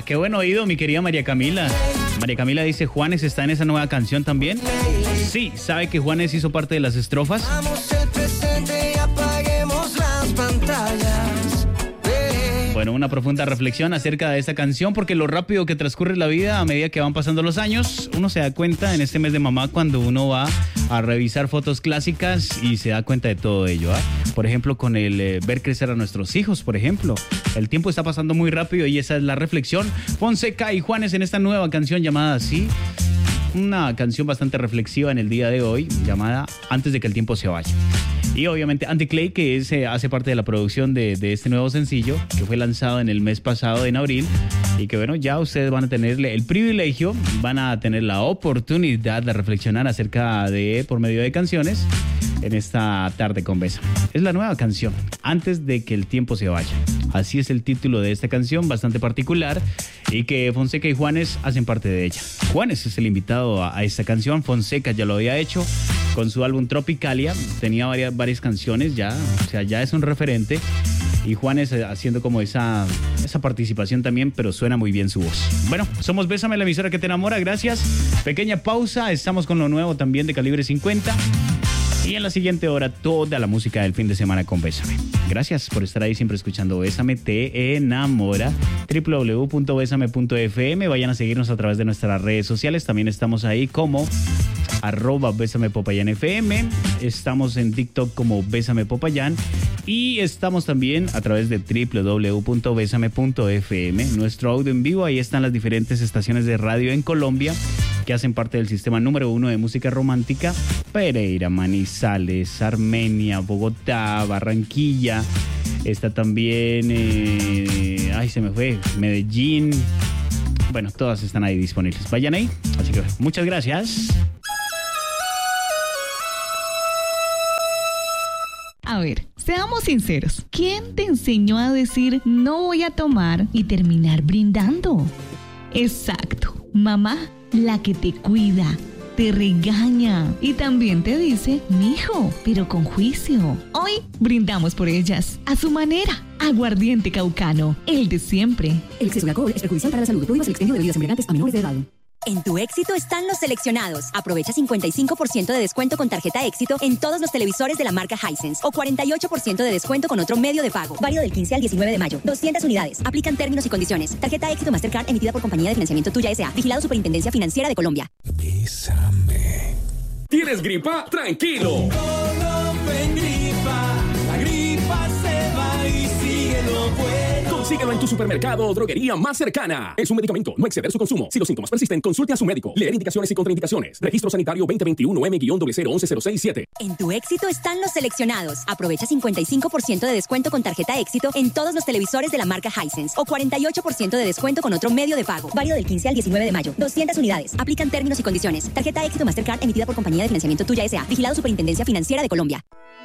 qué buen oído, mi querida María Camila. María Camila dice, ¿Juanes está en esa nueva canción también? Sí, ¿sabe que Juanes hizo parte de las estrofas? Hagamos el presente y apaguemos las pantallas. Bueno, una profunda reflexión acerca de esta canción, porque lo rápido que transcurre la vida a medida que van pasando los años, uno se da cuenta en este mes de mamá cuando uno va a revisar fotos clásicas y se da cuenta de todo ello, ¿eh? Por ejemplo, con el ver crecer a nuestros hijos, por ejemplo. El tiempo está pasando muy rápido y esa es la reflexión. Fonseca y Juanes en esta nueva canción llamada así. Una canción bastante reflexiva en el día de hoy, llamada Antes de que el tiempo se vaya. Y obviamente Andy Clay, que hace parte de la producción de este nuevo sencillo, que fue lanzado en el mes pasado, en abril, y que bueno, ya ustedes van a tenerle el privilegio, van a tener la oportunidad de reflexionar acerca de, por medio de canciones, en esta tarde con Bésame. Es la nueva canción, Antes de que el tiempo se vaya. Así es el título de esta canción, bastante particular, y que Fonseca y Juanes hacen parte de ella. Juanes es el invitado a esta canción, Fonseca ya lo había hecho con su álbum Tropicalia, tenía varias canciones ya, o sea, ya es un referente, y Juanes haciendo como esa participación también, pero suena muy bien su voz. Bueno, somos Bésame, la emisora que te enamora, gracias. Pequeña pausa, estamos con lo nuevo también de Calibre 50. Y en la siguiente hora, toda la música del fin de semana con Bésame. Gracias por estar ahí siempre escuchando Bésame, te enamora. www.besame.fm. Vayan a seguirnos a través de nuestras redes sociales. También estamos ahí como @BésamePopayánFM. Estamos en TikTok como Bésame Popayán. Y estamos también a través de www.besame.fm. Nuestro audio en vivo, ahí están las diferentes estaciones de radio en Colombia que hacen parte del sistema número 1 de música romántica. Pereira, Manizales, Armenia, Bogotá, Barranquilla. Está también, se me fue, Medellín. Bueno, todas están ahí disponibles. Vayan ahí. Así que muchas gracias. A ver, seamos sinceros. ¿Quién te enseñó a decir no voy a tomar y terminar brindando? Exacto, mamá, la que te cuida, te regaña y también te dice, mijo, pero con juicio. Hoy brindamos por ellas, a su manera. Aguardiente Caucano, el de siempre. El exceso de alcohol es perjudicial para la salud. Prohíbas el expendio de bebidas embriagantes a menores de edad. En Tu Éxito están los seleccionados. Aprovecha 55% de descuento con tarjeta Éxito en todos los televisores de la marca Hisense o 48% de descuento con otro medio de pago. Válido del 15 al 19 de mayo. 200 unidades. Aplican términos y condiciones. Tarjeta Éxito Mastercard emitida por Compañía de Financiamiento Tuya S.A. Vigilado Superintendencia Financiera de Colombia. Bésame. ¿Tienes gripa? ¡Tranquilo! La gripa se va y sigue lo bueno. Consíguelo en tu supermercado o droguería más cercana. Es un medicamento, no exceder su consumo. Si los síntomas persisten, consulte a su médico. Leer indicaciones y contraindicaciones. Registro Sanitario 2021 M-0016067. En Tu Éxito están los seleccionados. Aprovecha 55% de descuento con tarjeta Éxito en todos los televisores de la marca Hisense o 48% de descuento con otro medio de pago. Válido del 15 al 19 de mayo. 200 unidades. Aplican términos y condiciones. Tarjeta Éxito Mastercard emitida por Compañía de Financiamiento Tuya S.A. Vigilado Superintendencia Financiera de Colombia.